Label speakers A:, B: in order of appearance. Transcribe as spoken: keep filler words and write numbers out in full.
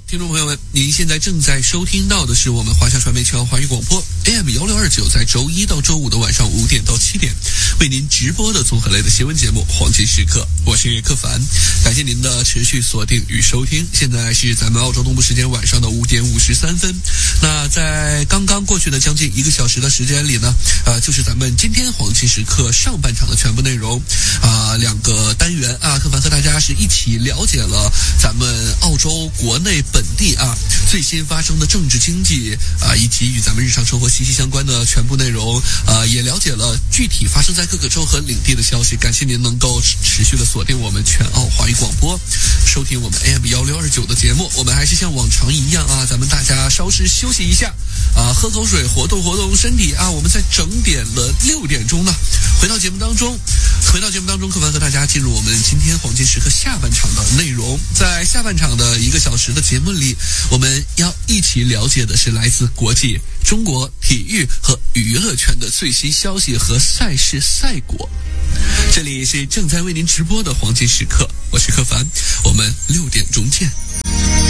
A: 听众朋友们，您现在正在收听到的是我们华夏传媒全华语广播 A M 一六二九，在周一到周五的晚上五点到七点为您直播的综合类的新闻节目《黄金时刻》，我是柯凡，感谢您的持续锁定与收听。现在是咱们澳洲东部时间晚上的五点五十三分。那在刚刚过去的将近一个小时的时间里呢，呃，就是咱们今天黄金时刻上半场的全部内容啊、呃，两个单元啊，柯凡和大家是一起了解了咱们澳洲国内本地啊最新发生的政治经济啊、呃、以及与咱们日常生活息息相关的全部内容啊、呃，也了解了具体发生在各个州和领地的消息。感谢您能够持续的锁定我们全澳华语广播，收听我们 A M 一六二九的节目。我们还是像往常一样啊，咱们大家稍事休息一下啊，喝口水，活动活动身体啊。我们在整点的六点钟呢，回到节目当中，回到节目当中，柯凡和大家进入我们今天黄金时刻下半场的内容。在下半场的一个小时的节目里，我们要一起了解的是来自国际、中国体育和娱乐圈的最新消息和赛事赛果。这里是正在为您直播的黄金时刻，我是柯凡，我们六点钟见。